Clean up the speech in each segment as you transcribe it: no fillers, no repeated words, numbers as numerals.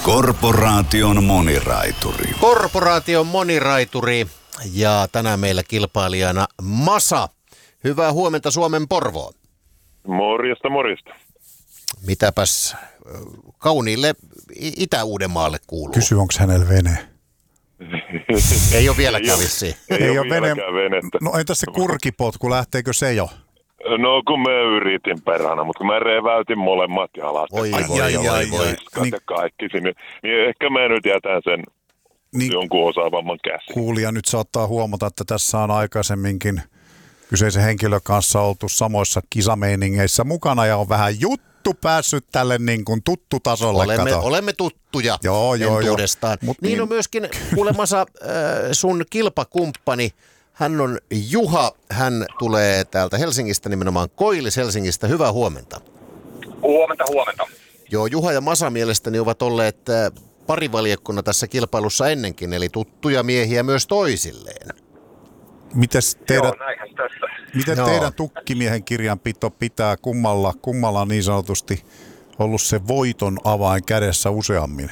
Korporaation moniraituri. Korporaation moniraituri ja tänään meillä kilpailijana Masa. Hyvää huomenta Suomen Porvoon. Morjesta, morjesta. Mitäpäs kauniille Itä-Uudenmaalle kuuluu? Kysy, onko hänellä vene? Ei ole vieläkään vissiin. Ei ole venettä. No entäs se kurkipotku, lähteekö se jo? No kun mä yritin perhana, mutta kun mä reväytin molemmat jalat. Voi. Niin, kaikki sinne. Niin ehkä mä nyt jätän sen jonkun osaavamman käsin. Kuulija nyt saattaa huomata, että tässä on aikaisemminkin kyseisen henkilön kanssa oltu samoissa kisameiningeissä mukana ja on vähän juttu päässyt tälle niin kuin tuttu tasolle. Olemme tuttuja entuudestaan. Niin on myöskin kuulemassa sun kilpakumppani. Hän on Juha, hän tulee täältä Helsingistä, nimenomaan Koillis-Helsingistä. Hyvää huomenta. Huomenta. Joo, Juha ja Masa mielestäni ovat olleet parivaljakkona tässä kilpailussa ennenkin, eli tuttuja miehiä myös toisilleen. Miten teidän tukkimiehen kirjanpito pitää kummalla niin sanotusti ollut se voiton avain kädessä useammin?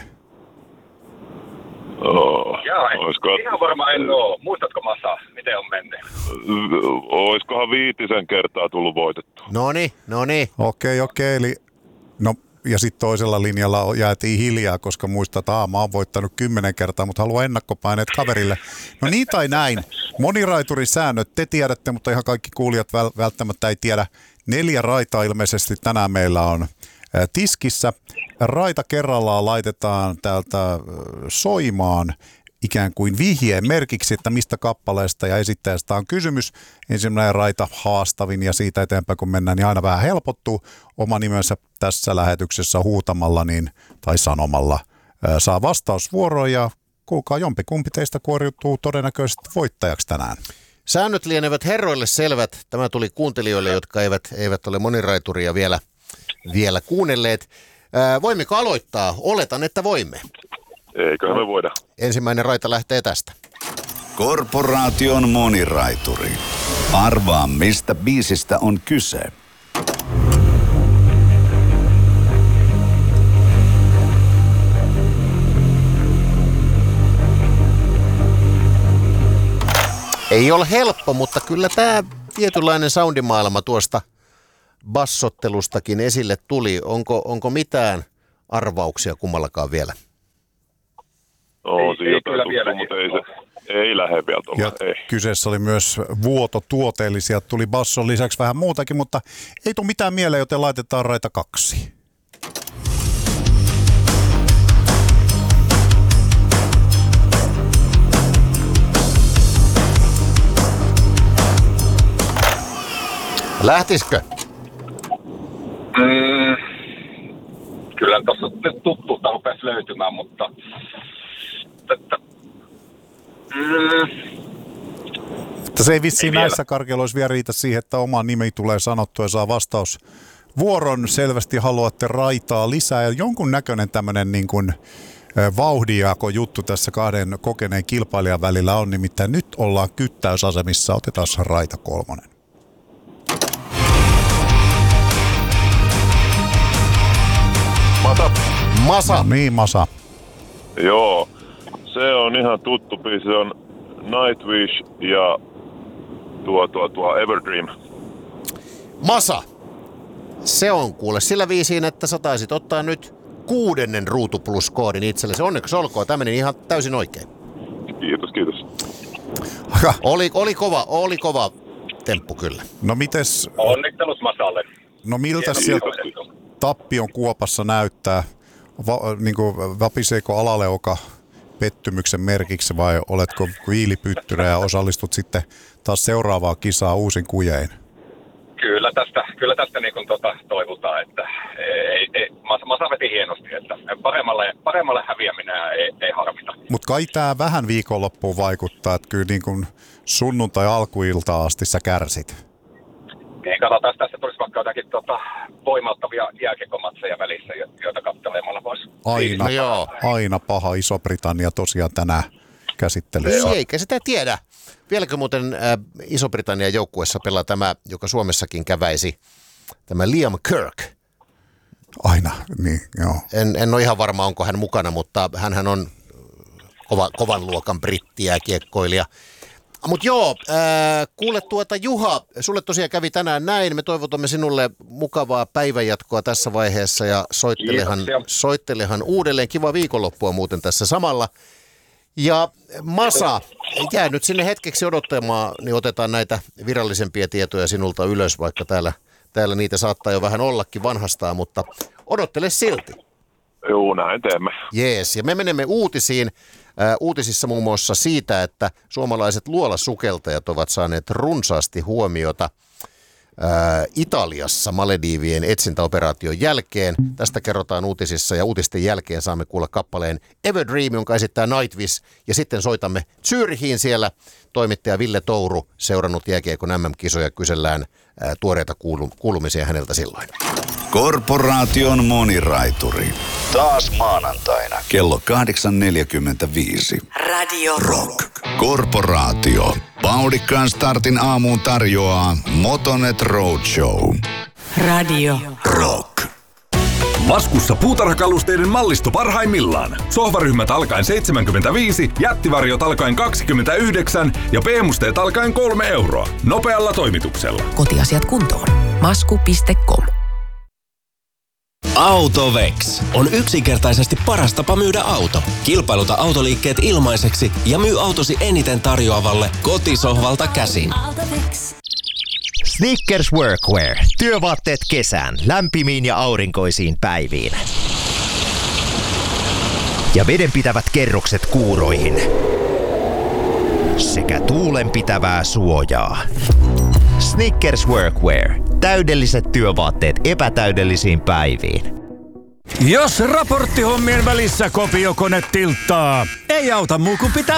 Ihan varma en ole. Muistatko Masa, miten on mennyt? Oiskohan 5 kertaa tullut voitettu? No niin. Okei. Eli, ja sitten toisella linjalla jäätiin hiljaa, koska muistat, että mä oon voittanut 10 kertaa, mutta haluan ennakkopaineet kaverille. No niin tai näin. Moniraiturisäännöt te tiedätte, mutta ihan kaikki kuulijat välttämättä ei tiedä. 4 raitaa ilmeisesti tänään meillä on tiskissä. Raita kerrallaan laitetaan täältä soimaan ikään kuin vihjeen merkiksi, että mistä kappaleesta ja esittäjästä on kysymys. Ensimmäinen raita haastavin ja siitä eteenpäin kun mennään, niin aina vähän helpottuu. Oma nimensä tässä lähetyksessä huutamalla tai sanomalla saa vastausvuoroa ja kuulkaa jompikumpi teistä kuoriutuu todennäköisesti voittajaksi tänään. Säännöt lienevät herroille selvät. Tämä tuli kuuntelijoille, jotka eivät ole moniraituria vielä kuunnelleet. Voimmeko aloittaa? Oletan, että voimme. Eiköhän me voida. Ensimmäinen raita lähtee tästä. Korporaation moniraituri. Arvaa, mistä biisistä on kyse. Ei ole helppo, mutta kyllä tämä tietynlainen soundimaailma tuosta bassottelustakin esille tuli. Onko mitään arvauksia kummallakaan vielä? Ei kyllä vielä, mutta ei lähde vielä tuolla. Kyseessä oli myös vuototuote, eli sieltä tuli basson lisäksi vähän muutakin, mutta ei tule mitään mieleen, joten laitetaan raita 2. Lähtisikö? Kyllä tuossa nyt tuttuutta rupesi löytymään, mutta se ei vissiin näissä karkeloissa vielä riitä siihen, että oma nimi tulee sanottua ja saa vastausvuoron. Selvästi haluatte raitaa lisää ja jonkun näköinen tämmöinen niin kuin vauhdijaako juttu tässä 2 kokeneen kilpailijan välillä on. Nimittäin nyt ollaan kyttäysasemissa. Otetaan raita 3. Masa. Niin, Masa. Joo, se on ihan tuttu biisi. Se on Nightwish ja tuo Everdream. Masa. Se on kuule sillä viisiin, että sä taisit ottaa nyt 6. Ruutu Plus -koodin itsellesi. Onneksi olkoon. Tämä meni ihan täysin oikein. Kiitos. Oli kova temppu kyllä. No mites? Onnittelut Masalle. No miltä sieltä tappion kuopassa näyttää? Vapiseeko alaleuka pettymyksen merkiksi vai oletko viilipyttyrä ja osallistut sitten taas seuraavaa kisaa uusin kujein? Kyllä tästä niin kuin toivotaan, että Masa veti hienosti, että paremmalle häviäminen ei harmita. Mutta kai tämä vähän viikonloppuun vaikuttaa, että kyllä niin kuin sunnuntai alkuiltaan asti sä kärsit. Niin katsotaan, tässä tulisi vaikka jotakin voimauttavia jääkiekkomatseja välissä, joita katselemalla voisi. Aina paha Iso-Britannia tosiaan tänään käsittelyssä. Eikä sitä tiedä. Vieläkö muuten Iso-Britannian joukkueessa pelaa tämä, joka Suomessakin käväisi, tämä Liam Kirk? Aina, niin joo. En ole ihan varma, onko hän mukana, mutta hänhän on kovan luokan brittijääkiekkoilija. Mutta joo, kuule Juha, sulle tosiaan kävi tänään näin. Me toivotamme sinulle mukavaa päivänjatkoa tässä vaiheessa ja soittelehan uudelleen. Kiva viikonloppua muuten tässä samalla. Ja Masa, jää nyt sinne hetkeksi odottamaan, niin otetaan näitä virallisempia tietoja sinulta ylös, vaikka täällä niitä saattaa jo vähän ollakin vanhastaan, mutta odottele silti. Joo, näin teemme. Jees, ja me menemme uutisiin. Uutisissa muun muassa siitä, että suomalaiset luolasukeltajat ovat saaneet runsaasti huomiota Italiassa Malediivien etsintäoperaation jälkeen. Tästä kerrotaan uutisissa ja uutisten jälkeen saamme kuulla kappaleen Everdream, jonka esittää Nightwish. Ja sitten soitamme Zürichiin siellä. Toimittaja Ville Touru seurannut jääkiekon MM-kisoja, kysellään tuoreita kuulumisia häneltä silloin. Korporaation moniraituri. Taas maanantaina kello 8.45. Radio Rock. Korporaatio. Vauhdikkaan startin aamuun tarjoaa Motonet Roadshow. Radio Rock. Laskussa puutarhakalusteiden mallisto parhaimmillaan. Sohvaryhmät alkaen 75, jättivarjot alkaen 29 ja B-musteet alkaen 3 euroa. Nopealla toimituksella. Kotiasiat kuntoon. Masku.com. Autovex on yksinkertaisesti paras tapa myydä auto. Kilpailuta autoliikkeet ilmaiseksi ja myy autosi eniten tarjoavalle kotisohvalta käsin. Snickers Workwear. Työvaatteet kesään, lämpimiin ja aurinkoisiin päiviin. Ja vedenpitävät kerrokset kuuroihin. Sekä tuulenpitävää suojaa. Snickers Workwear. Täydelliset työvaatteet epätäydellisiin päiviin. Jos raporttihommien välissä kopiokone tilttaa, ei auta muu kuin pitää